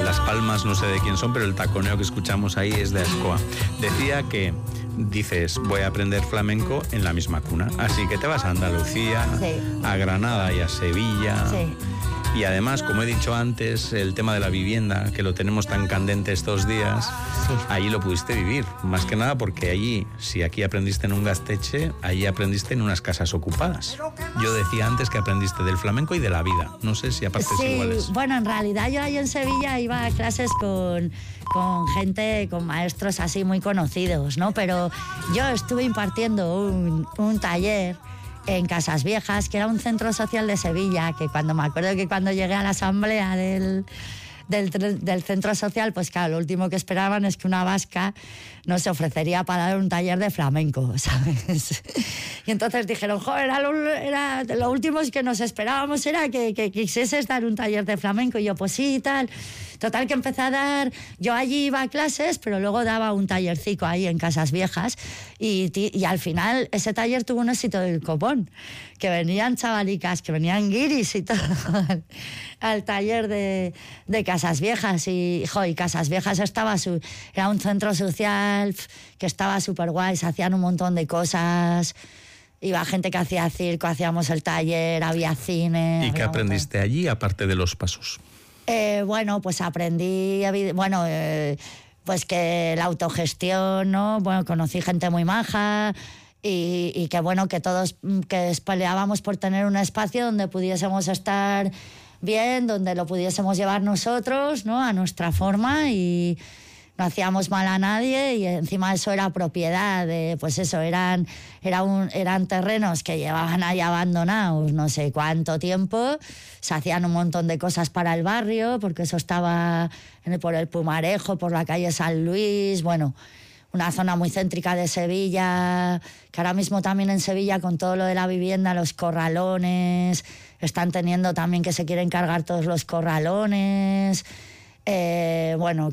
Las palmas no sé de quién son, pero el taconeo que escuchamos ahí es de Ascoa. Decía que dices, voy a aprender flamenco en la misma cuna. Así que te vas a Andalucía, sí, a Granada y a Sevilla. Sí. Y además, como he dicho antes, el tema de la vivienda, que lo tenemos tan candente estos días, Sí. allí lo pudiste vivir. Más que nada porque allí, si aquí aprendiste en un gasteche, allí aprendiste en unas casas ocupadas. Yo decía antes que aprendiste del flamenco y de la vida. No sé si aparte Sí, iguales. bueno, en realidad yo ahí en Sevilla iba a clases con gente, con maestros así muy conocidos, ¿no? Pero yo estuve impartiendo un taller en Casas Viejas, que era un centro social de Sevilla, que me acuerdo que cuando llegué a la asamblea del centro social, pues claro, lo último que esperaban es que una vasca nos ofrecería para dar un taller de flamenco, ¿sabes? Y entonces dijeron, joder, era lo último que nos esperábamos era que quisieses dar un taller de flamenco. Y yo, pues sí, y tal. Total que empecé a dar, yo allí iba a clases, pero luego daba un tallercico ahí en Casas Viejas y al final ese taller tuvo un éxito del copón, que venían chavalicas, que venían guiris y todo al taller de Casas Viejas y Casas Viejas era un centro social que estaba súper guay, se hacían un montón de cosas. Iba gente que hacía circo, hacíamos el taller, había cine. ¿Y qué aprendiste allí, aparte de los pasos? Bueno, pues aprendí, pues que la autogestión, ¿no? Bueno, conocí gente muy maja y que bueno, que todos que peleábamos por tener un espacio donde pudiésemos estar bien, donde lo pudiésemos llevar nosotros, ¿no? A nuestra forma y no hacíamos mal a nadie y encima eso era propiedad, pues eso, eran terrenos que llevaban ahí abandonados no sé cuánto tiempo, se hacían un montón de cosas para el barrio, porque eso estaba por el Pumarejo, por la calle San Luis, bueno, una zona muy céntrica de Sevilla, que ahora mismo también en Sevilla con todo lo de la vivienda, los corralones, están teniendo también que se quieren cargar todos los corralones. Bueno,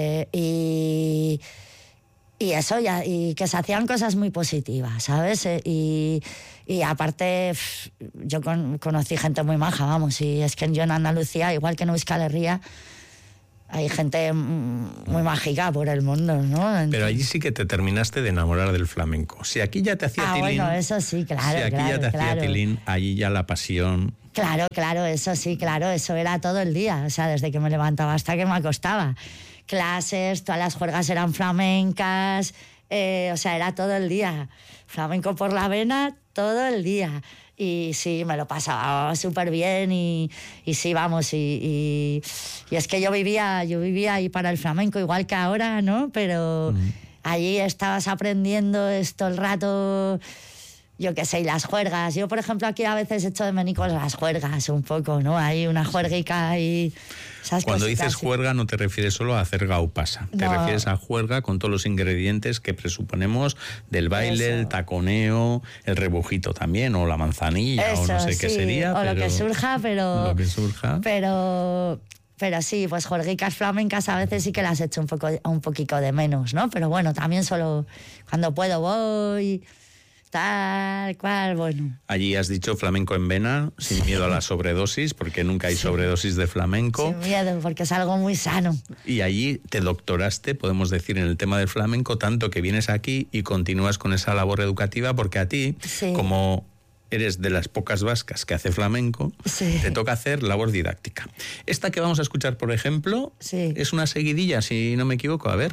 y eso, y que se hacían cosas muy positivas, ¿sabes? Y aparte, yo conocí gente muy maja, vamos, y es que yo en Andalucía, igual que en Euskal Herria, hay gente muy mágica por el mundo, ¿no? Pero allí sí que te terminaste de enamorar del flamenco. Si aquí ya te hacía tilín... bueno, eso sí, claro. Si aquí ya te hacía tilín, allí ya la pasión... Claro, eso sí, claro, eso era todo el día, o sea, desde que me levantaba hasta que me acostaba. Clases, todas las juergas eran flamencas, o sea, era todo el día. Flamenco por la vena, todo el día. Y sí, me lo pasaba súper bien y sí, vamos, y es que yo vivía ahí para el flamenco, igual que ahora, ¿no? Pero allí estabas aprendiendo esto el rato... Yo qué sé, y las juergas. Yo, por ejemplo, aquí a veces echo de menos las juergas un poco, ¿no? Hay una juerguica y... Cuando dices juerga no te refieres solo a hacer gaupasa. No. Te refieres a juerga con todos los ingredientes que presuponemos del baile, el taconeo, el rebujito también, o la manzanilla, o no sé qué sería. O lo que surja, pero... Lo que surja. Pero sí, pues juerguicas flamencas a veces sí que las echo un poquito de menos, ¿no? Pero bueno, también solo cuando puedo voy... Tal cual, bueno. Allí has dicho flamenco en vena, sin miedo a la sobredosis, porque nunca hay sobredosis de flamenco. Sin miedo, porque es algo muy sano. Y allí te doctoraste, podemos decir, en el tema del flamenco, tanto que vienes aquí y continúas con esa labor educativa, porque a ti, como eres de las pocas vascas que hace flamenco, te toca hacer labor didáctica. Esta que vamos a escuchar, por ejemplo, es una seguidilla, si no me equivoco. A ver.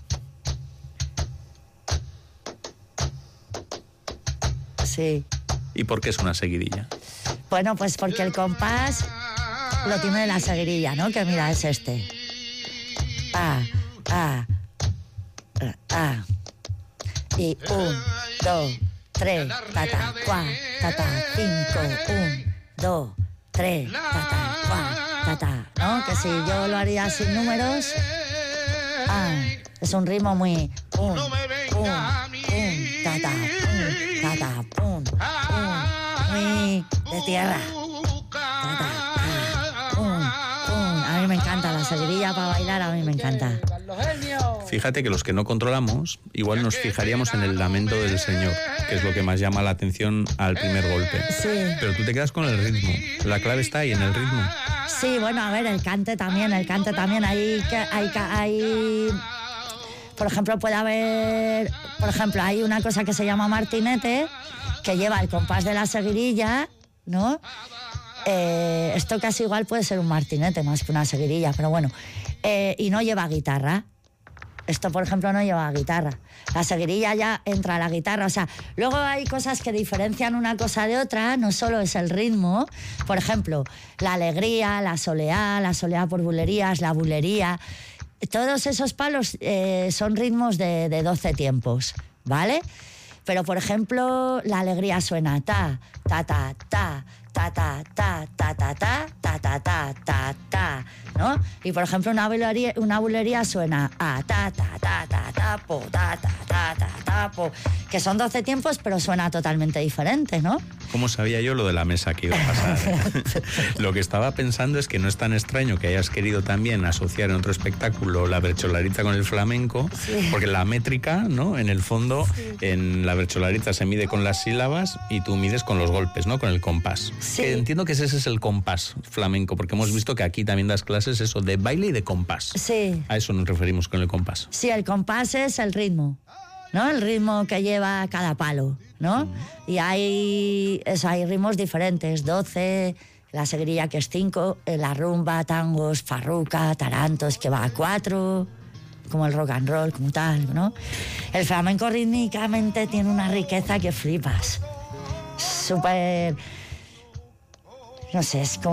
Sí. ¿Y por qué es una seguidilla? Bueno, pues porque el compás lo tiene la seguidilla, ¿no? Que mira, es este. Y 1, 2, 3, tata, 4, tata, 5, 1, 2, 3, tata, 4, tata, ¿no? Que si yo lo haría sin números, es un ritmo muy... pum, pum, pum, tata, pum, tata, pum, pum, muy de tierra. Tata, pum, pum. A mí me encanta la seguidilla para bailar, a mí me encanta. Fíjate que los que no controlamos, igual nos fijaríamos en el lamento del Señor, que es lo que más llama la atención al primer golpe. Sí. Pero tú te quedas con el ritmo. La clave está ahí, en el ritmo. Sí, bueno, a ver, el cante también. Hay, por ejemplo, puede haber, hay una cosa que se llama martinete, que lleva el compás de la seguirilla, ¿no? Esto casi igual puede ser un martinete más que una seguirilla, pero bueno. Y no lleva guitarra. Esto, por ejemplo, no lleva guitarra. La seguirilla ya entra a la guitarra. O sea, luego hay cosas que diferencian una cosa de otra. No solo es el ritmo. Por ejemplo, la alegría, la soleá por bulerías, la bulería. Todos esos palos son ritmos de 12 tiempos, ¿vale? Pero, por ejemplo, la alegría suena ta, ta, ta, ta, ta, ta, ta, ta, ta, ta, ta, ta, ta, ta, ta, ¿no? Y, por ejemplo, una bulería suena a ta, ta, ta, ta, ta, po, ta, ta, ta, ta, ta, po, que son 12 tiempos, pero suena totalmente diferente, ¿no? ¿Cómo sabía yo lo de la mesa que iba a pasar? Lo que estaba pensando es que no es tan extraño que hayas querido también asociar en otro espectáculo la bercholaritza con el flamenco, sí. Porque la métrica, ¿no? En el fondo, sí. En la bercholaritza se mide con las sílabas y tú mides con los golpes, ¿no? Con el compás. Sí. Que entiendo que ese es el compás flamenco, porque hemos visto que aquí también das clases eso de baile y de compás. Sí. A eso nos referimos con el compás. Sí, el compás es el ritmo, ¿no? El ritmo que lleva cada palo, ¿no? Y hay ritmos diferentes, 12, la seguirilla que es 5, la rumba, tangos, farruca, tarantos que va a 4, como el rock and roll, como tal, ¿no? El flamenco rítmicamente tiene una riqueza que flipas. Súper... No sé, es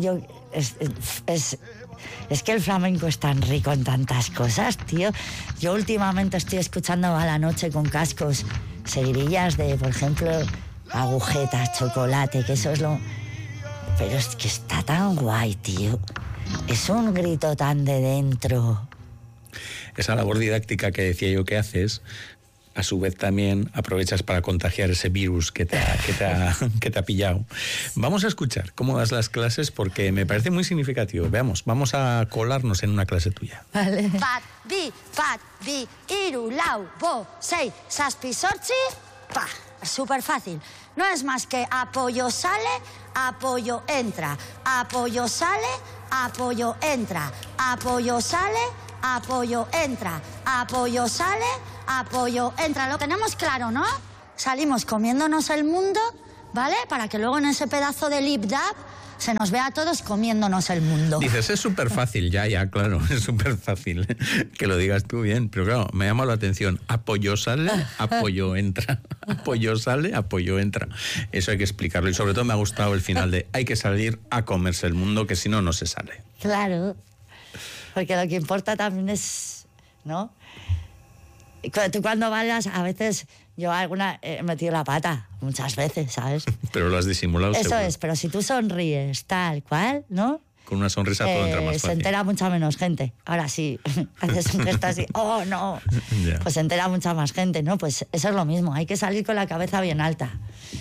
que el flamenco es tan rico en tantas cosas, tío. Yo últimamente estoy escuchando a la noche con cascos seguirillas de, por ejemplo, agujetas, chocolate, que eso es lo... Pero es que está tan guay, tío. Es un grito tan de dentro. Esa labor didáctica que decía yo que haces, a su vez también aprovechas para contagiar ese virus que te ha pillado. Vamos a escuchar cómo das las clases porque me parece muy significativo. Veamos, vamos a colarnos en una clase tuya. Vale. Fat, bi, iru, lau, bo, sei, saspi, sortzi, pa. Súper fácil. No es más que apoyo sale, apoyo entra. Apoyo sale, apoyo entra. Apoyo sale, apoyo entra. Apoyo sale, apoyo entra. Lo tenemos claro, ¿no? Salimos comiéndonos el mundo, ¿vale? Para que luego en ese pedazo de lip dab se nos vea a todos comiéndonos el mundo. Dices, es súper fácil, ya, claro, es súper fácil que lo digas tú bien, pero claro, me llama la atención, apoyo sale, apoyo entra, apoyo sale, apoyo entra. Eso hay que explicarlo y sobre todo me ha gustado el final de hay que salir a comerse el mundo, que si no, no se sale. Claro, porque lo que importa también es, ¿no? Tú cuando bailas, a veces yo he metido la pata, muchas veces, ¿sabes? Pero lo has disimulado. Eso seguro. Es, pero si tú sonríes tal cual, ¿no? Con una sonrisa todo entra más fácil. Se entera mucha menos gente. Ahora sí, haces un gesto así, ¡oh, no! Yeah. Pues se entera mucha más gente, ¿no? Pues eso es lo mismo, hay que salir con la cabeza bien alta.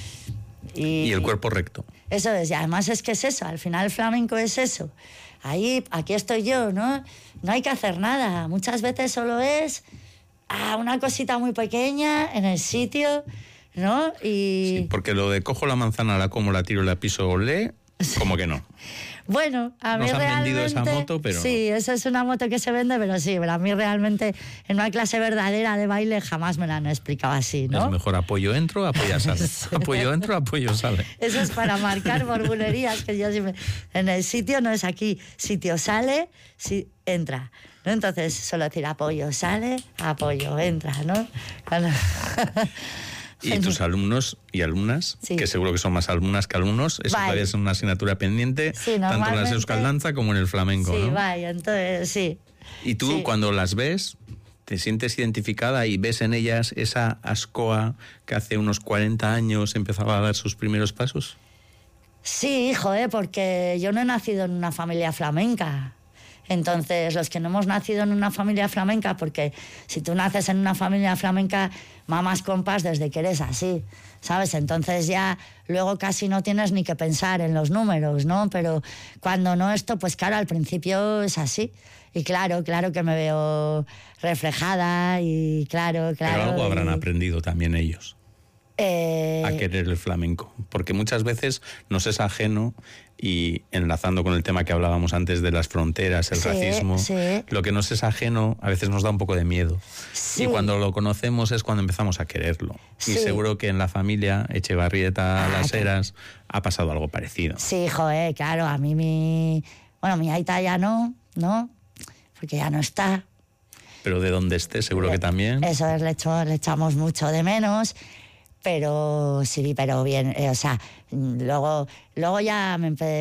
Y el cuerpo recto. Eso es, y además es que es eso, al final el flamenco es eso. Aquí estoy yo, ¿no? No hay que hacer nada, muchas veces solo es... una cosita muy pequeña en el sitio, ¿no? Sí, porque lo de cojo la manzana, la como, la tiro, la piso, olé, como que no. Bueno, a mí realmente... Nos han vendido esa moto, pero... Sí, esa es una moto que se vende, pero sí, pero a mí realmente en una clase verdadera de baile jamás me la han explicado así, ¿no? Es mejor apoyo entro, apoyo sale. Sí. Apoyo entro, apoyo sale. Eso es para marcar borbulerías, que yo siempre... En el sitio no es aquí, sitio sale, entra, ¿no? Entonces, solo decir apoyo sale, apoyo entra, ¿no? Cuando... Y tus alumnos y alumnas, sí. Que seguro que son más alumnas que alumnos, eso todavía es una asignatura pendiente, sí, tanto en la Euskal Danza como en el flamenco, sí, ¿no? Vaya, entonces, sí. Y tú, cuando las ves, te sientes identificada y ves en ellas esa Ascoa que hace unos 40 años empezaba a dar sus primeros pasos. Sí, hijo, porque yo no he nacido en una familia flamenca. Entonces, los que no hemos nacido en una familia flamenca, porque si tú naces en una familia flamenca, mamas compas desde que eres así, ¿sabes? Entonces ya luego casi no tienes ni que pensar en los números, ¿no? Pero cuando no esto, pues claro, al principio es así. Y claro que me veo reflejada y claro. Pero algo habrán aprendido también ellos. A querer el flamenco, porque muchas veces nos es ajeno, y enlazando con el tema que hablábamos antes de las fronteras, el racismo, lo que nos es ajeno a veces nos da un poco de miedo. Y cuando lo conocemos es cuando empezamos a quererlo. Y seguro que en la familia Echevarrieta Las Heras ha pasado algo parecido. Sí, joder, claro, a mí mi aita ya no, porque ya no está. Pero de donde esté seguro que también. Eso es, le echamos mucho de menos. Pero sí, pero bien, o sea, luego ya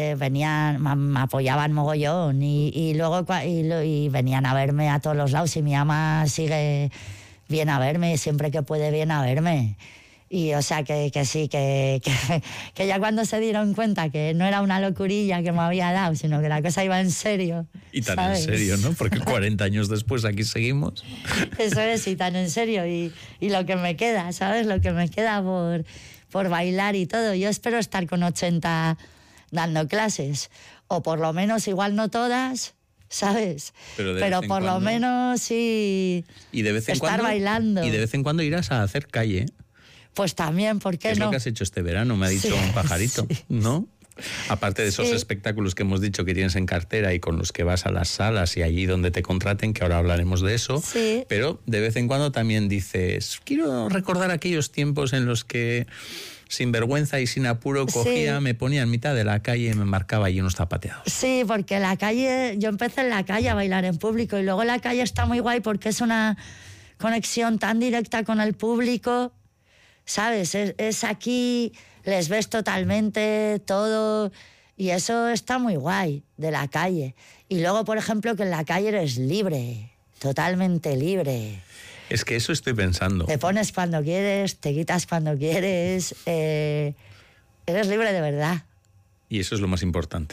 me apoyaban mogollón y luego y venían a verme a todos los lados, y mi ama sigue bien a verme, siempre que puede viene a verme. Y o sea que sí, que ya cuando se dieron cuenta que no era una locurilla que me había dado, sino que la cosa iba en serio. Y tan ¿sabes? En serio, ¿no? Porque 40 años después aquí seguimos. Eso es, y tan en serio. Y lo que me queda, ¿sabes? Lo que me queda por bailar y todo. Yo espero estar con 80 dando clases. O por lo menos, igual no todas, ¿sabes? Pero por lo menos sí, y de vez en estar bailando. Y de vez en cuando irás a hacer calle. Pues también, ¿por qué no? Es lo que has hecho este verano, me ha dicho un pajarito, ¿no? Aparte de esos espectáculos que hemos dicho que tienes en cartera y con los que vas a las salas y allí donde te contraten, que ahora hablaremos de eso, pero de vez en cuando también dices, quiero recordar aquellos tiempos en los que sin vergüenza y sin apuro cogía, me ponía en mitad de la calle y me marcaba allí unos zapateados. Sí, porque la calle, yo empecé en la calle a bailar en público y luego la calle está muy guay porque es una conexión tan directa con el público, ¿sabes? Es aquí, les ves totalmente todo y eso está muy guay de la calle. Y luego, por ejemplo, que en la calle eres libre, totalmente libre. Es que eso estoy pensando. Te pones cuando quieres, te quitas cuando quieres, eres libre de verdad. Y eso es lo más importante.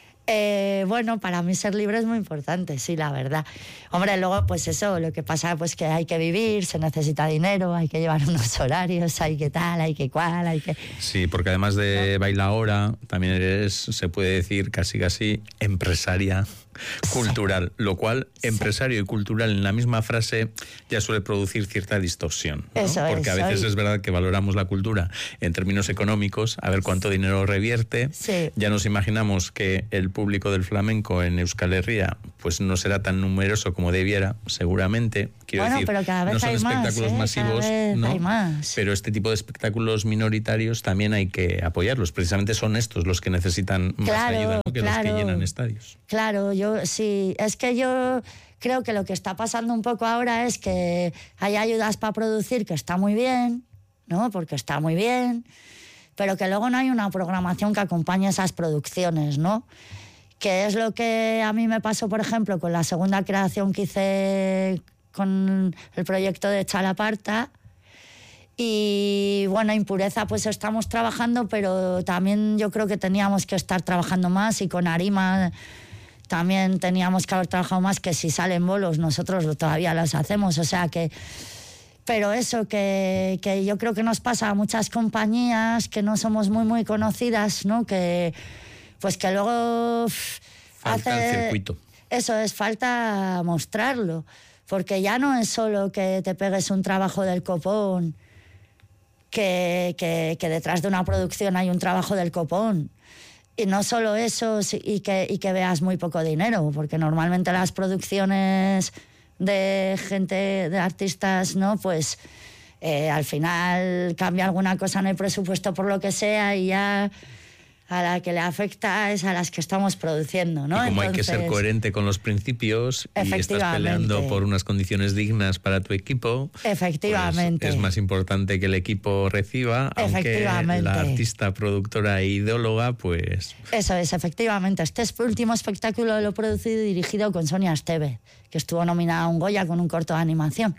Bueno, para mí ser libre es muy importante, sí, la verdad. Hombre, luego, pues eso, lo que pasa pues que hay que vivir, se necesita dinero, hay que llevar unos horarios, hay que tal, hay que cual, hay que... Sí, porque además de bailaora, también eres, se puede decir, casi empresaria cultural, lo cual, empresario y cultural en la misma frase ya suele producir cierta distorsión, ¿no? Eso porque a veces es verdad que valoramos la cultura en términos económicos, a ver cuánto dinero revierte, ya nos imaginamos que el público del flamenco en Euskal Herria pues no será tan numeroso como debiera, seguramente, quiero decir, pero cada vez no son hay espectáculos más, masivos, ¿no? Hay más. Pero este tipo de espectáculos minoritarios también hay que apoyarlos, precisamente son estos los que necesitan más ayuda, ¿no? que los que llenan estadios. Claro, es que yo creo que lo que está pasando un poco ahora es que hay ayudas para producir, que está muy bien, ¿no? Porque está muy bien, pero que luego no hay una programación que acompañe esas producciones, ¿no? Que es lo que a mí me pasó, por ejemplo, con la segunda creación que hice con el proyecto de Chalaparta. Y bueno, Impureza pues estamos trabajando, pero también yo creo que teníamos que estar trabajando más, y con Arima también teníamos que haber trabajado más, que si salen bolos nosotros todavía los hacemos, o sea que... Pero eso, que yo creo que nos pasa a muchas compañías que no somos muy conocidas, ¿no? Que pues que luego falta el circuito. Eso es, falta mostrarlo, porque ya no es solo que te pegues un trabajo del copón, que detrás de una producción hay un trabajo del copón. Y no solo eso, y que veas muy poco dinero, porque normalmente las producciones de gente, de artistas, ¿no? Pues al final cambia alguna cosa en el presupuesto por lo que sea y ya a la que le afecta es a las que estamos produciendo, ¿no? Y como hay que ser coherente con los principios y estás peleando por unas condiciones dignas para tu equipo, efectivamente, pues es más importante que el equipo reciba, aunque la artista, productora e ideóloga, pues... Eso es, efectivamente. Este último espectáculo lo he producido y dirigido con Sonia Estevez, que estuvo nominada a un Goya con un corto de animación.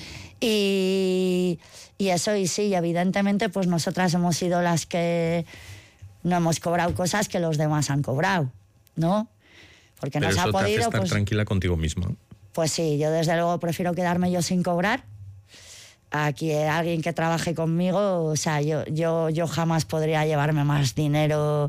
Y eso, y sí, evidentemente, pues nosotras hemos sido las que no hemos cobrado cosas que los demás han cobrado, ¿no? porque pero no se ha eso te podido. hace estar Pues, tranquila contigo misma. pues sí, yo desde luego prefiero quedarme yo sin cobrar a que alguien que trabaje conmigo. O sea, yo jamás podría llevarme más dinero.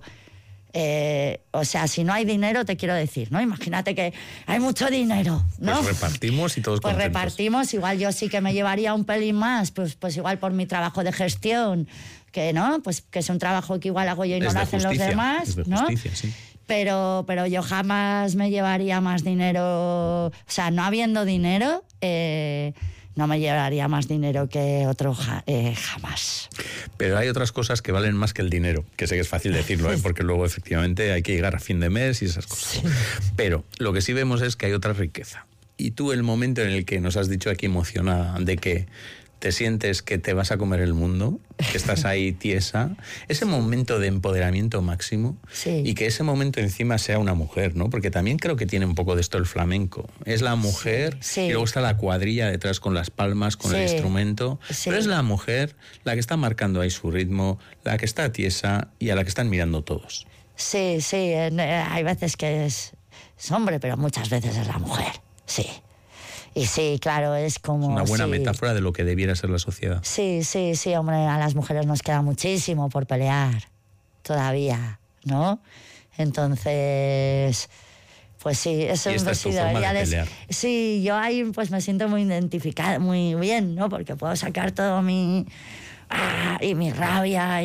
O sea, si no hay dinero, te quiero decir, ¿no? Imagínate que hay mucho dinero, ¿no? Pues repartimos y todos pues contentos. Repartimos, igual yo sí que me llevaría un pelín más, pues igual por mi trabajo de gestión, que no, pues que es un trabajo que igual hago yo y no lo hacen los demás, es de ¿no? justicia, sí. Pero yo jamás me llevaría más dinero, o sea, no habiendo dinero, no me llevaría más dinero que otro jamás. Pero hay otras cosas que valen más que el dinero, que sé que es fácil decirlo, porque luego efectivamente hay que llegar a fin de mes y esas cosas. Sí. Pero lo que sí vemos es que hay otra riqueza. Y tú, el momento en el que nos has dicho aquí emocionada de que te sientes que te vas a comer el mundo, que estás ahí tiesa, ese momento de empoderamiento máximo, sí. Y que ese momento encima sea una mujer, ¿no? Porque también creo que tiene un poco de esto el flamenco. Es la mujer, sí. Y luego está la cuadrilla detrás con las palmas, con el instrumento, pero es la mujer la que está marcando ahí su ritmo, la que está tiesa y a la que están mirando todos. Sí, hay veces que es hombre, pero muchas veces es la mujer, sí. Y sí, claro, es como... Es una buena metáfora de lo que debiera ser la sociedad. Sí, hombre, a las mujeres nos queda muchísimo por pelear todavía, ¿no? Entonces, pues sí, eso y esta es tu forma de pelear. Sí, yo ahí pues me siento muy identificada, muy bien, ¿no? Porque puedo sacar todo y mi rabia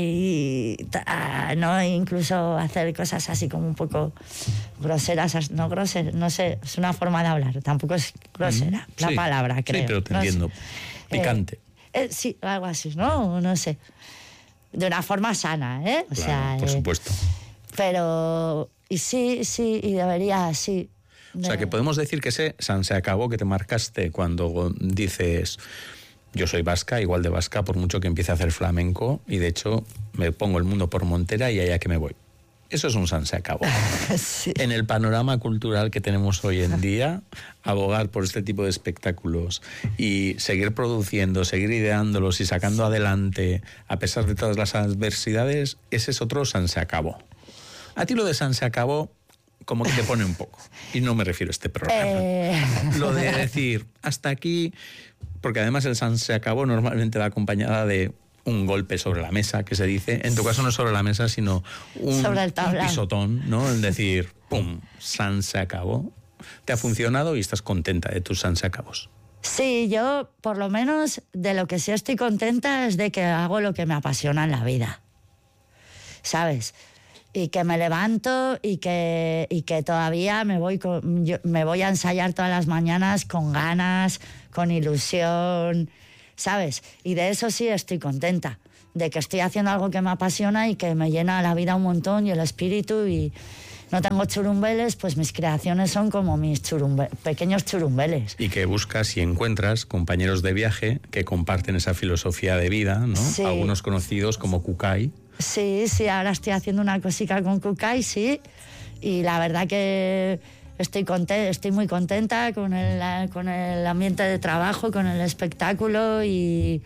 ¿no? Incluso hacer cosas así como un poco groseras, no sé, es una forma de hablar, tampoco es grosera la palabra, creo. Sí, pero te entiendo. Sé. Picante. Sí, algo así, ¿no? No sé. De una forma sana, ¿eh? O claro, sea, por supuesto. Pero, y sí, y debería, sí. O sea, que podemos decir que ese San se acabó que te marcaste cuando dices... Yo soy vasca, igual de vasca, por mucho que empiece a hacer flamenco, y de hecho me pongo el mundo por montera y allá que me voy. Eso es un San se acabó. Sí. En el panorama cultural que tenemos hoy en día, abogar por este tipo de espectáculos y seguir produciendo, seguir ideándolos y sacando adelante, a pesar de todas las adversidades, ese es otro San se acabó. A ti lo de San se acabó como que te pone un poco. Y no me refiero a este programa. Lo de decir, hasta aquí... Porque además el San se acabó normalmente va acompañada de un golpe sobre la mesa, que se dice. En tu caso no es sobre la mesa, sino un pisotón, ¿no? El decir, ¡pum!, San se acabó. ¿Te ha funcionado y estás contenta de tus San se acabos? Sí, yo por lo menos de lo que sí estoy contenta es de que hago lo que me apasiona en la vida. ¿Sabes? Y que me levanto y que todavía me voy a ensayar todas las mañanas con ganas, con ilusión, ¿sabes? Y de eso sí estoy contenta, de que estoy haciendo algo que me apasiona y que me llena la vida un montón y el espíritu, y no tengo churumbeles, pues mis creaciones son como mis pequeños churumbeles. Y que buscas y encuentras compañeros de viaje que comparten esa filosofía de vida, ¿no? Sí. Algunos conocidos como Kukai. Sí, ahora estoy haciendo una cosica con Kukai, sí. Y la verdad que estoy muy contenta con el ambiente de trabajo, con el espectáculo y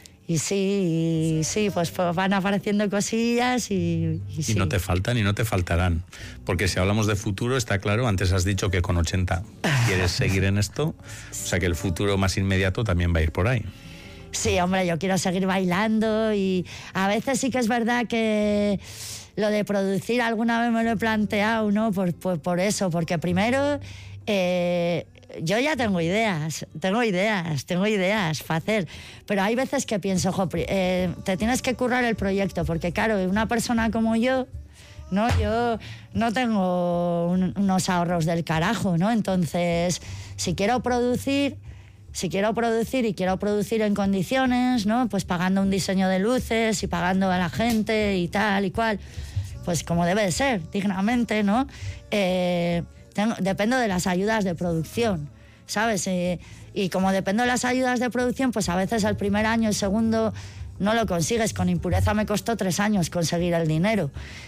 sí, pues van apareciendo cosillas y sí. Y no te faltan y no te faltarán. Porque si hablamos de futuro, está claro, antes has dicho que con 80 quieres seguir en esto, o sea que el futuro más inmediato también va a ir por ahí. Sí, hombre, yo quiero seguir bailando y a veces sí que es verdad que lo de producir alguna vez me lo he planteado, ¿no? Por eso, porque primero yo ya tengo ideas para hacer, pero hay veces que pienso, te tienes que currar el proyecto, porque claro, una persona como yo, ¿no? Yo no tengo unos ahorros del carajo, ¿no? Entonces, si quiero producir y quiero producir en condiciones, ¿no? Pues pagando un diseño de luces y pagando a la gente y tal y cual, pues como debe de ser, dignamente, ¿no? Dependo de las ayudas de producción, ¿sabes? Y como dependo de las ayudas de producción, pues a veces el primer año, el segundo, no lo consigues. Con Impureza me costó 3 años conseguir el dinero.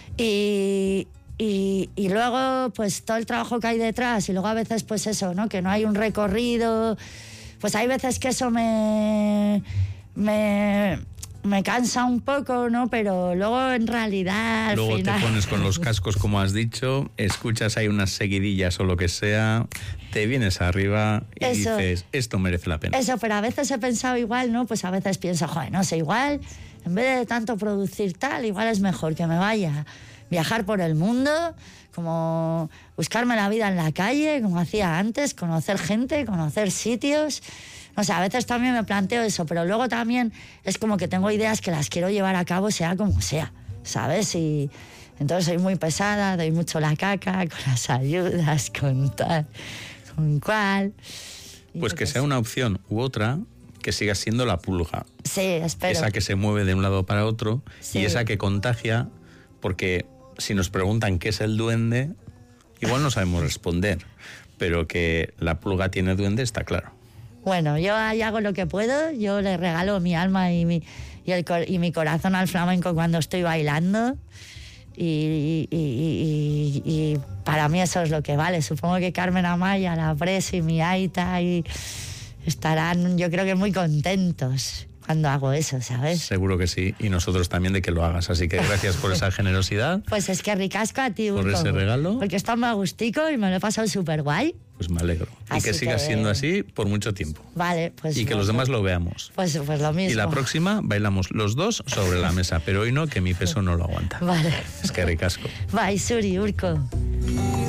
Y luego, pues todo el trabajo que hay detrás, y luego a veces, pues eso, ¿no? Que no hay un recorrido. Pues hay veces que eso me me cansa un poco, ¿no? Pero luego en realidad al luego final... te pones con los cascos, como has dicho, escuchas ahí unas seguidillas o lo que sea, te vienes arriba y dices, esto merece la pena. Eso, pero a veces he pensado igual, ¿no? Pues a veces pienso, joder, no sé, igual, en vez de tanto producir tal, igual es mejor que me vaya a viajar por el mundo, como buscarme la vida en la calle, como hacía antes, conocer gente, conocer sitios. O sea, a veces también me planteo eso, pero luego también es como que tengo ideas que las quiero llevar a cabo sea como sea, ¿sabes? Y entonces soy muy pesada, doy mucho la caca con las ayudas, con tal, con cual. Pues que sea una opción u otra, que siga siendo la pulga. Sí, espero. Esa que se mueve de un lado para otro sí. Y esa que contagia, porque si nos preguntan qué es el duende, igual no sabemos responder, pero que la pulga tiene duende está claro. Bueno, yo ahí hago lo que puedo, yo le regalo mi alma y mi corazón al flamenco cuando estoy bailando y para mí eso es lo que vale. Supongo que Carmen Amaya, la Presi y mi aita y estarán, yo creo que muy contentos cuando hago eso, ¿sabes? Seguro que sí, y nosotros también de que lo hagas, así que gracias por esa generosidad. Pues es que ricasco a ti, Urco, por ese regalo. Porque está muy agustico y me lo he pasado súper guay. Pues me alegro. Y que siga siendo así por mucho tiempo. Vale, pues... Y que los demás lo veamos. Pues lo mismo. Y la próxima bailamos los dos sobre la mesa, pero hoy no, que mi peso no lo aguanta. Vale. Es que ricasco. Bye, Suri, Urco.